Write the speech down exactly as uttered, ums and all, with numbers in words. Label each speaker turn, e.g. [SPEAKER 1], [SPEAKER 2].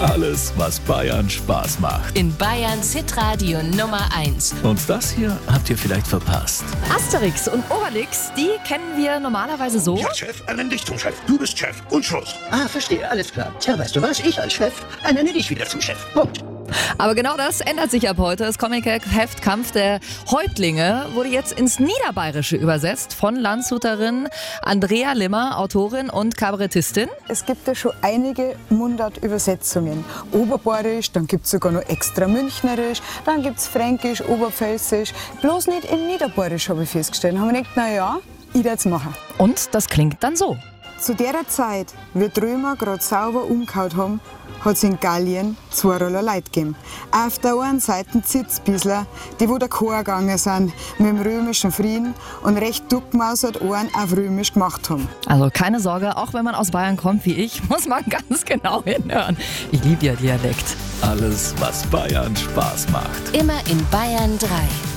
[SPEAKER 1] Alles, was Bayern Spaß macht.
[SPEAKER 2] In Bayerns Hitradio Nummer eins.
[SPEAKER 1] Und das hier habt ihr vielleicht verpasst.
[SPEAKER 3] Asterix und Obelix, die kennen wir normalerweise so.
[SPEAKER 4] Ja, Chef, ernenn dich zum Chef. Du bist Chef und Schluss.
[SPEAKER 5] Ah, verstehe, alles klar. Tja, weißt du was? Ich als Chef ernenne dich wieder zum Chef. Punkt.
[SPEAKER 3] Aber genau das ändert sich ab heute. Das Comic-Heft Kampf der Häuptlinge wurde jetzt ins Niederbayerische übersetzt von Landshuterin Andrea Limmer, Autorin und Kabarettistin.
[SPEAKER 6] Es gibt ja schon einige Mundart-Übersetzungen. Oberbayerisch, dann gibt es sogar noch extra Münchnerisch, dann gibt es Fränkisch, Oberpfälzisch. Bloß nicht in Niederbayerisch, habe ich festgestellt. Haben wir gedacht, na ja, ich werde es machen.
[SPEAKER 3] Und das klingt dann so.
[SPEAKER 6] Zu der Zeit, wie die Römer gerade sauber umgehauen haben, hat es in Gallien zwei Roller Leute gegeben. Auf der einen Seite Zitzbissler, die wo der Chor gegangen sind mit dem römischen Frieden und recht duckmausert Ohren auf römisch gemacht haben.
[SPEAKER 3] Also keine Sorge, auch wenn man aus Bayern kommt wie ich, muss man ganz genau hinhören. Ich liebe ja Dialekt.
[SPEAKER 1] Alles, was Bayern Spaß macht.
[SPEAKER 2] Immer in Bayern drei.